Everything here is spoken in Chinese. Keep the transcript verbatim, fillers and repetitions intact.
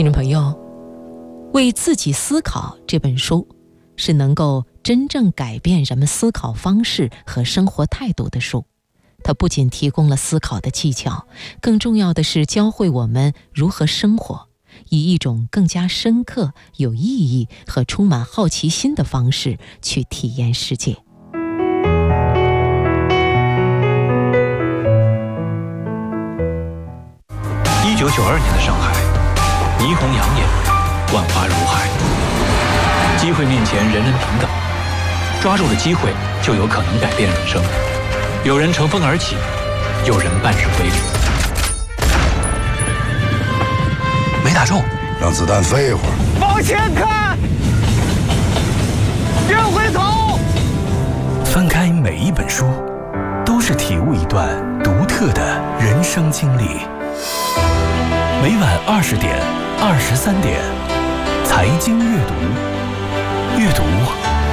听众朋友，为自己思考这本书是能够真正改变人们思考方式和生活态度的书。它不仅提供了思考的技巧，更重要的是教会我们如何生活，以一种更加深刻、有意义和充满好奇心的方式去体验世界。 一九九二年的上海，霓虹养眼，万花如海，机会面前人人平等，抓住了机会就有可能改变人生。有人乘风而起，有人半日归零。没打中， 让子弹飞一会儿。 往前看，别回头。 翻开每一本书，都是体悟一段独特的人生经历。每晚二十点、二十三点，财经阅读。